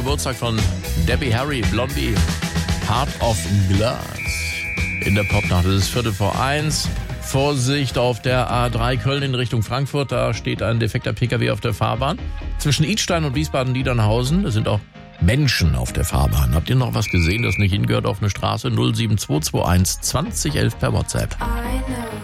Geburtstag von Debbie Harry, Blondie, Heart of Glass. In der Popnacht, es ist 1:15. Vorsicht auf der A3 Köln in Richtung Frankfurt, da steht ein defekter PKW auf der Fahrbahn. Zwischen Idstein und Wiesbaden-Niedernhausen, da sind auch Menschen auf der Fahrbahn. Habt ihr noch was gesehen, das nicht hingehört auf eine Straße? 07221 2011 per WhatsApp.